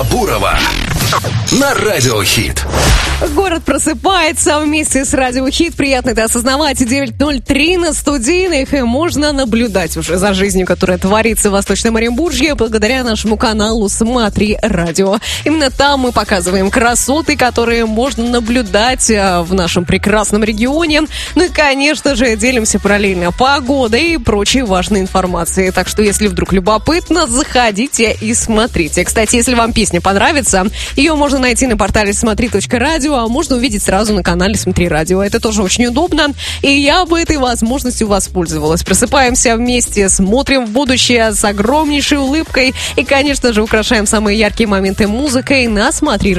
Бурова на Радио Хит. Город просыпается вместе с Радио Хит. Приятно это осознавать. 9:03 на студийных. И можно наблюдать уже за жизнью, которая творится в Восточном Оренбурге, благодаря нашему каналу «Смотри Радио». Именно там мы показываем красоты, которые можно наблюдать в нашем прекрасном регионе. Ну и, конечно же, делимся параллельно погодой и прочей важной информацией. Так что, если вдруг любопытно, заходите и смотрите. Кстати, если вам песня понравится, ее можно найти на портале смотри.радио, а можно увидеть сразу на канале «Смотри Радио». Это тоже очень удобно, и я бы этой возможностью воспользовалась. Просыпаемся вместе, смотрим в будущее с огромнейшей улыбкой и, конечно же, украшаем самые яркие моменты музыкой на «Смотри